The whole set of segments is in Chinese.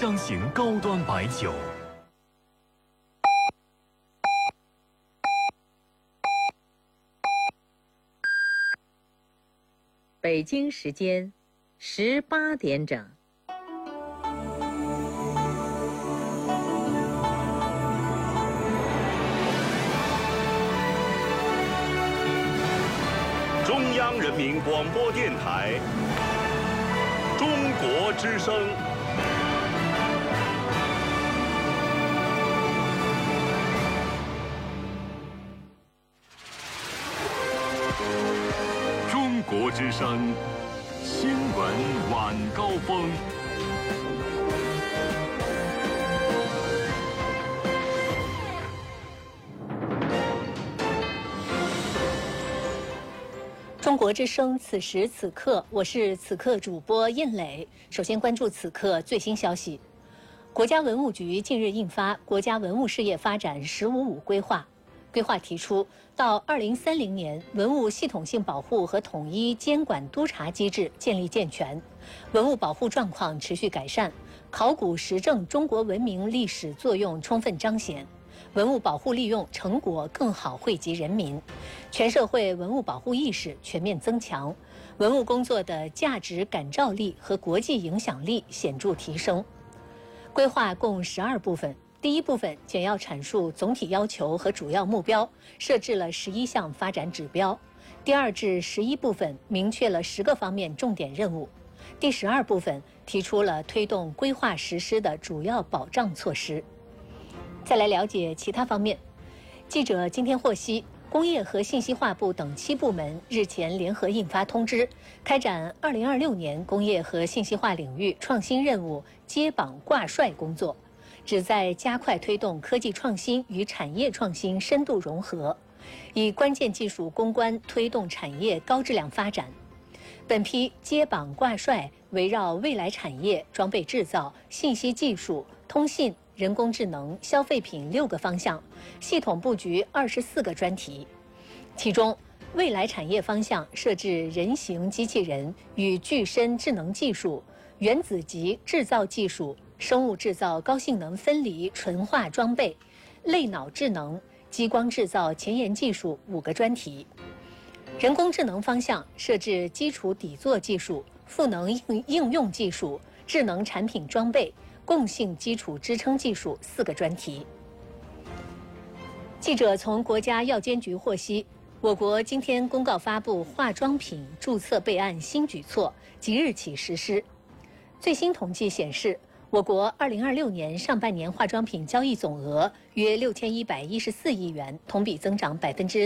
商型高端白酒。 北京时间18点整。 中央人民广播电台中国之声。 中国之声新闻晚高峰。 中国之声此时此刻，我是此刻主播印磊。首先关注此刻最新消息。国家文物局近日印发《国家文物事业发展“十五五”规划》，规划提出，到2030年，文物系统性保护和统一监管督查机制建立健全，文物保护状况持续改善，考古实证中国文明历史作用充分彰显。文物保护利用成果更好惠及人民，全社会文物保护意识全面增强，文物工作的价值感召力和国际影响力显著提升。规划共12部分，第一部分简要阐述总体要求和主要目标，设置了11项发展指标。第2至11部分明确了10个方面重点任务。第12部分提出了推动规划实施的主要保障措施。再来了解其他方面。记者今天获悉，工业和信息化部等7部门日前联合印发通知，开展2026年工业和信息化领域创新任务接榜挂帅工作，旨在加快推动科技创新与产业创新深度融合，以关键技术攻关推动产业高质量发展。本批接榜挂帅围绕未来产业、装备制造、信息技术、通信、人工智能、消费品6个方向，系统布局24个专题。其中，未来产业方向设置人形机器人与具身智能技术、原子级制造技术、生物制造高性能分离纯化装备、类脑智能、激光制造前沿技术5个专题。人工智能方向设置基础底座技术、赋能应用技术、智能产品装备、共性基础支撑技术4个专题。记者从国家药监局获悉，我国今天公告发布化妆品注册备案新举措，即日起实施。最新统计显示，我国2026年上半年化妆品交易总额约6114亿元，同比增长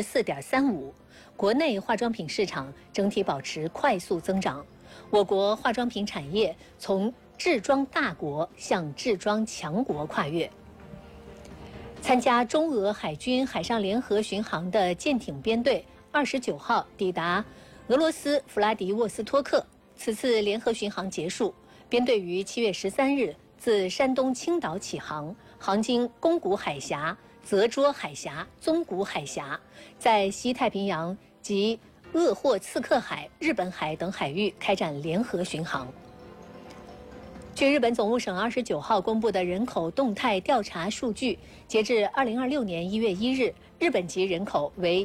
4.35%。国内化妆品市场整体保持快速增长，我国化妆品产业从制妆大国向制妆强国跨越。参加中俄海军海上联合巡航的舰艇编队29号抵达俄罗斯弗拉迪沃斯托克。此次联合巡航结束，编队于7月13日自山东青岛起航，航经宫古海峡、泽捉海峡、宗谷海峡，在西太平洋及鄂霍次克海、日本海等海域开展联合巡航。据日本总务省29号公布的人口动态调查数据，截至2026年1月1日，日本籍人口为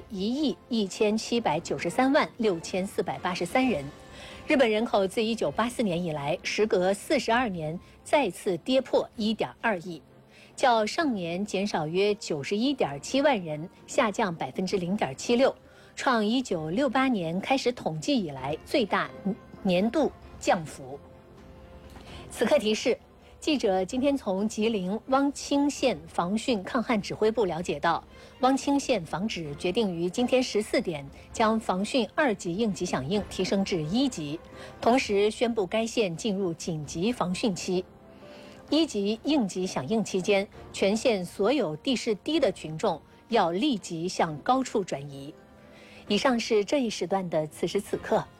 117936483人。日本人口自1984年以来，时隔42年再次跌破1.2亿，较上年减少约91.7万人，下降0.76%，创1968年开始统计以来最大年度降幅。此刻提示，记者今天从吉林汪清县防汛抗旱指挥部了解到，汪清县防指决定于今天14点将防汛2级应急响应提升至1级，同时宣布该县进入紧急防汛期。1级应急响应期间，全县所有地势低的群众要立即向高处转移。以上是这一时段的此时此刻。